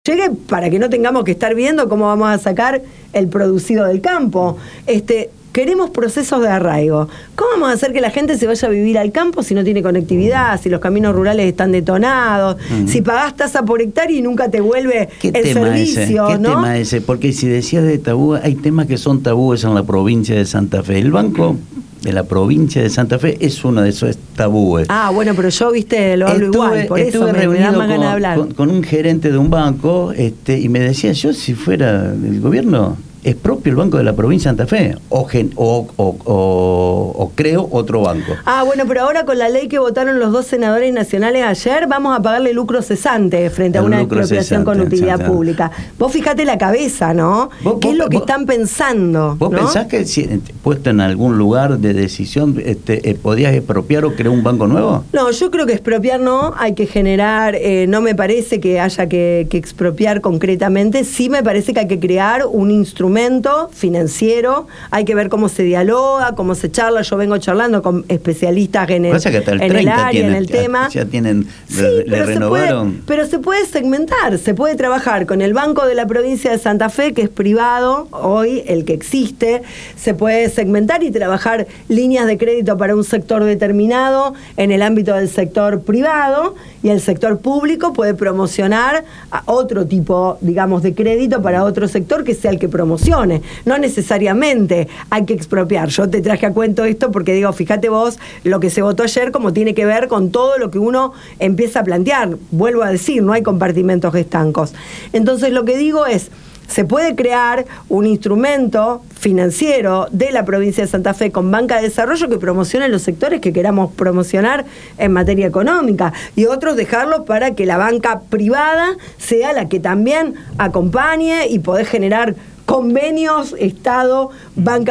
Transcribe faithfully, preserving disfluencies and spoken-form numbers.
llegue para que no tengamos que estar viendo cómo vamos a sacar el producido del campo. Este, queremos procesos de arraigo. ¿Cómo vamos a hacer que la gente se vaya a vivir al campo si no tiene conectividad, si los caminos rurales están detonados, uh-huh. si pagás tasa por hectárea y nunca te vuelve ¿Qué el tema servicio? Ese? ¿Qué ¿no? tema ese? Porque si decías de tabú, hay temas que son tabúes en la provincia de Santa Fe. El banco de la provincia de Santa Fe es uno de esos tabúes. Ah, bueno, pero yo, viste, lo hablo estuve, igual, por eso me, me da más ganas de hablar. Con, con un gerente de un banco, este, y me decía, yo si fuera del gobierno, es propio el banco de la provincia de Santa Fe, o, gen, o, o, o, o creo otro banco. Ah, bueno, pero ahora con la ley que votaron los dos senadores nacionales ayer, vamos a pagarle lucro cesante frente a el una expropiación con utilidad exacto. pública. Vos fijate la cabeza, ¿no? ¿Vos, ¿Qué vos, es lo que vos, están pensando? ¿Vos ¿no? pensás que si puesto en algún lugar de decisión este, eh, podías expropiar o crear un banco nuevo? No, yo creo que expropiar no, hay que generar, eh, no me parece que haya que, que expropiar concretamente, sí me parece que hay que crear un instrumento financiero, hay que ver cómo se dialoga, cómo se charla. Yo vengo charlando con especialistas en el, que hasta el, en el área, tienen, en el ya, tema. Ya tienen, sí, le, le pero renovaron. Se puede, pero se puede segmentar, se puede trabajar con el Banco de la Provincia de Santa Fe, que es privado, hoy el que existe, se puede segmentar y trabajar líneas de crédito para un sector determinado en el ámbito del sector privado, y el sector público puede promocionar a otro tipo, digamos, de crédito para otro sector que sea el que promocione. No necesariamente hay que expropiar. Yo te traje a cuento esto porque digo, fíjate vos lo que se votó ayer, como tiene que ver con todo lo que uno empieza a plantear. Vuelvo a decir, no hay compartimentos estancos. Entonces lo que digo es, se puede crear un instrumento financiero de la provincia de Santa Fe con banca de desarrollo que promocione los sectores que queramos promocionar en materia económica, y otros dejarlo para que la banca privada sea la que también acompañe y poder generar convenios Estado, banca